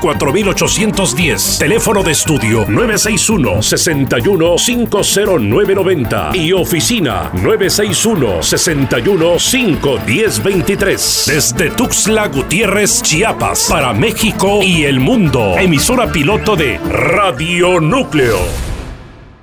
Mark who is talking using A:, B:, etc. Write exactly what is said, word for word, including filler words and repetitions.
A: cuatro ocho uno cero. Teléfono de estudio nueve seis uno, seis uno cinco cero nueve nueve cero y oficina nueve seis uno, seis uno cinco uno cero dos tres. Desde Tuxtla Gutiérrez, Chiapas, para México y el mundo. Emisora piloto de Radio Núcleo.